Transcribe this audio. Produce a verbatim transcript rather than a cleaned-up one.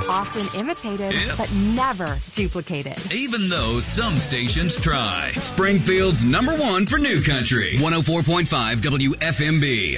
often imitated, Yep. but never duplicated. Even though some stations try. Springfield's number one for New Country. one oh four point five W F M B.